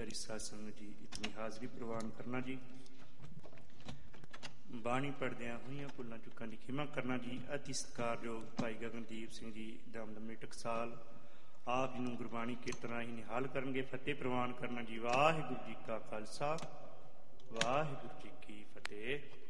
ਪਿਆਰੀ ਸਾਧ ਸੰਗਤ ਜੀ ਇਤਨੀ ਹਾਜ਼ਰੀ ਪ੍ਰਵਾਨ ਕਰਨਾ ਜੀ। ਬਾਣੀ ਪੜ੍ਹਦਿਆਂ ਹੋਈਆਂ ਭੁੱਲਾਂ ਚੁੱਕਾਂ ਦੀ ਖਿਮਾ ਕਰਨਾ ਜੀ। ਅਤੀ ਸਤਿਕਾਰਯੋਗ ਭਾਈ ਗਗਨਦੀਪ ਸਿੰਘ ਜੀ ਦਮਦਮੇ ਟਕਸਾਲ ਆਪ ਜੀ ਨੂੰ ਗੁਰਬਾਣੀ ਕੀਰਤਨ ਰਾਹੀਂ ਨਿਹਾਲ ਕਰਨਗੇ। ਫਤਿਹ ਪ੍ਰਵਾਨ ਕਰਨਾ ਜੀ। ਵਾਹਿਗੁਰੂ ਜੀ ਕਾ ਖਾਲਸਾ, ਵਾਹਿਗੁਰੂ ਜੀ ਕੀ ਫਤਿਹ।